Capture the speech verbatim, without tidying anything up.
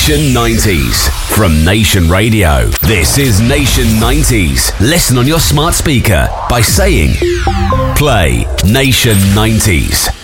Nation nineties. From Nation Radio, this is Nation nineties. Listen on your smart speaker by saying, play Nation nineties.